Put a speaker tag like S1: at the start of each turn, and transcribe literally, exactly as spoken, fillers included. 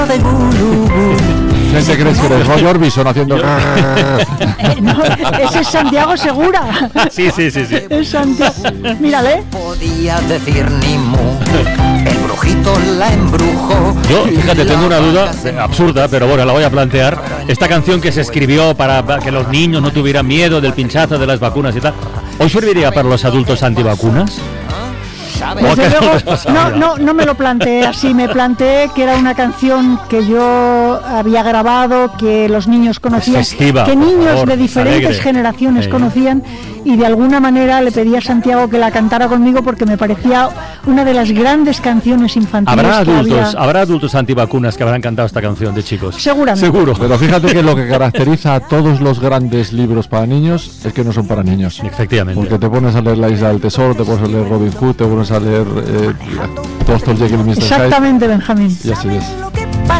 S1: ¿Quién te crees que eres? Roy Orbison haciendo...
S2: No, ese es Santiago Segura.
S3: Sí, sí, sí, sí.
S2: Es Santiago. Mírale.
S4: Podía decir ni mu. El brujito la embrujó.
S3: Yo, fíjate, tengo una duda eh, absurda, pero bueno, la voy a plantear. Esta canción que se escribió para, para que los niños no tuvieran miedo del pinchazo de las vacunas y tal, ¿hoy serviría para los adultos antivacunas?
S2: Desde luego, no, no, no me lo planteé así, me planteé que era una canción que yo había grabado, que los niños conocían,
S3: festiva,
S2: que niños
S3: favor,
S2: de diferentes
S3: alegre.
S2: generaciones
S3: Sí.
S2: conocían, y de alguna manera le pedí a Santiago que la cantara conmigo porque me parecía una de las grandes canciones infantiles
S3: ¿Habrá
S2: que
S3: adultos,
S2: había.
S3: habrá adultos antivacunas que habrán cantado esta canción de chicos?
S2: Seguramente.
S3: Seguro.
S1: Pero fíjate que lo que caracteriza a todos los grandes libros para niños es que no son para niños.
S3: Efectivamente.
S1: Porque te pones a leer La Isla del Tesoro, te pones a leer Robin Hood, te pones a leer eh, doctor Jekyll y mister Hyde,
S2: Exactamente, Benjamín.
S1: y así es.